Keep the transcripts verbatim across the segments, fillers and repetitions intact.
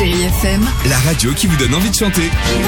Chérie F M, la radio qui vous donne envie de chanter.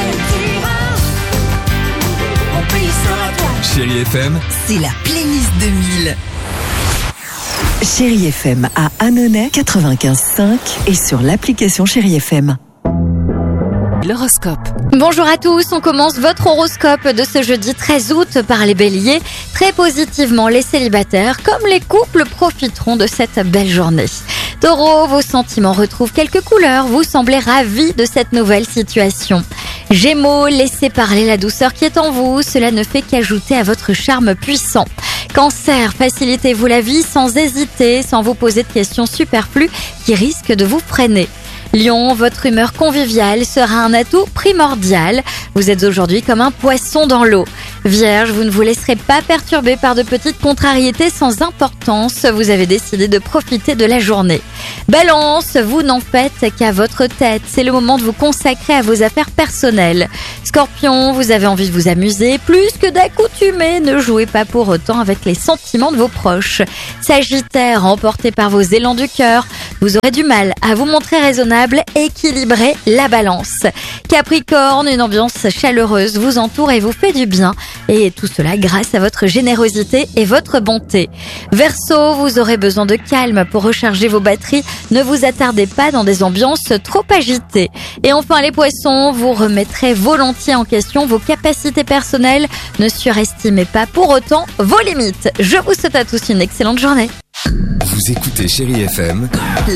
Chérie F M, c'est la playlist deux mille. Chérie F M à Annonay quatre-vingt-quinze virgule cinq et sur l'application Chérie F M. L'horoscope. Bonjour à tous, on commence votre horoscope de ce jeudi treize août par les béliers. Très positivement, les célibataires comme les couples profiteront de cette belle journée. Taureau, vos sentiments retrouvent quelques couleurs, vous semblez ravis de cette nouvelle situation. Gémeaux, laissez parler la douceur qui est en vous, cela ne fait qu'ajouter à votre charme puissant. Cancer, facilitez-vous la vie sans hésiter, sans vous poser de questions superflues qui risquent de vous freiner. Lion, votre humeur conviviale sera un atout primordial. Vous êtes aujourd'hui comme un poisson dans l'eau. Vierge, vous ne vous laisserez pas perturber par de petites contrariétés sans importance. Vous avez décidé de profiter de la journée. Balance, vous n'en faites qu'à votre tête. C'est le moment de vous consacrer à vos affaires personnelles. Scorpion, vous avez envie de vous amuser plus que d'accoutumé. Ne jouez pas pour autant avec les sentiments de vos proches. Sagittaire, emporté par vos élans du cœur, vous aurez du mal à vous montrer raisonnable, équilibrer la balance. Capricorne, une ambiance chaleureuse vous entoure et vous fait du bien. Et tout cela grâce à votre générosité et votre bonté. Verseau, vous aurez besoin de calme pour recharger vos batteries. Ne vous attardez pas dans des ambiances trop agitées. Et enfin les poissons, vous remettrez volontiers en question vos capacités personnelles. Ne surestimez pas pour autant vos limites. Je vous souhaite à tous une excellente journée. vous écoutez Chérie F M.